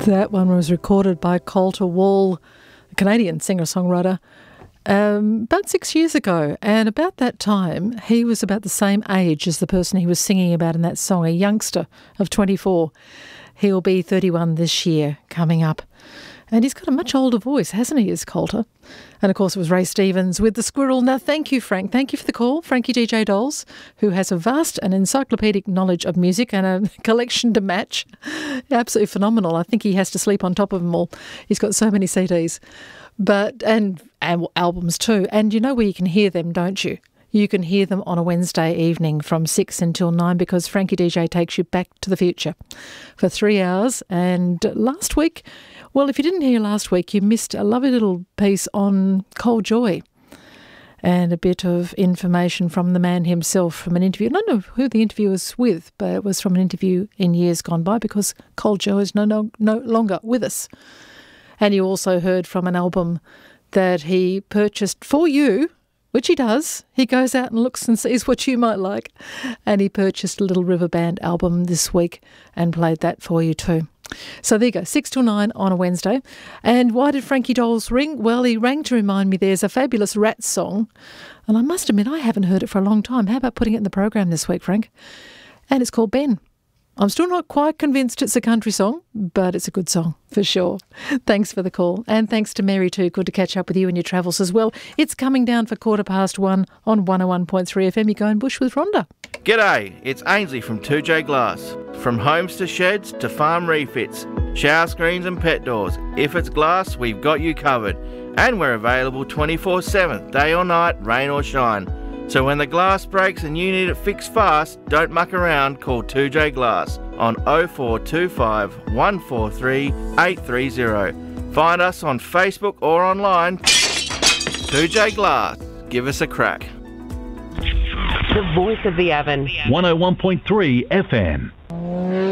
That one was recorded by Colter Wall, a Canadian singer-songwriter, about 6 years ago. And about that time, he was about the same age as the person he was singing about in that song, a youngster of 24. He'll be 31 this year, coming up. And he's got a much older voice, hasn't he, is Colter? And, of course, it was Ray Stevens with The Squirrel. Now, thank you, Frank. Thank you for the call. Frankie DJ Dolls, who has a vast and encyclopedic knowledge of music and a collection to match. Absolutely phenomenal. I think he has to sleep on top of them all. He's got so many CDs and albums too. And you know where you can hear them, don't you? You can hear them on a Wednesday evening from 6 until 9 because Frankie DJ takes you back to the future for 3 hours. And last week, well, if you didn't hear last week, you missed a lovely little piece on Cold Joy and a bit of information from the man himself from an interview. I don't know who the interview was with, but it was from an interview in years gone by because Cold Joy is no longer with us. And you also heard from an album that he purchased for you, which he does. He goes out and looks and sees what you might like. And he purchased a Little River Band album this week and played that for you too. So there you go, 6 till 9 on a Wednesday. And why did Frankie Dolls ring? Well, he rang to remind me there's a fabulous Rat song. And I must admit, I haven't heard it for a long time. How about putting it in the program this week, Frank? And it's called Ben. I'm still not quite convinced it's a country song, but it's a good song for sure. Thanks for the call. And thanks to Mary too. Good to catch up with you in your travels as well. It's coming down for 1:15 on 101.3 FM. You go in bush with Rhonda. G'day, it's Ainsley from 2J Glass. From homes to sheds to farm refits, shower screens and pet doors. If it's glass, we've got you covered. And we're available 24/7, day or night, rain or shine. So when the glass breaks and you need it fixed fast, don't muck around, call 2J Glass on 0425 143 830. Find us on Facebook or online. 2J Glass, give us a crack. The voice of the oven. 101.3 FM.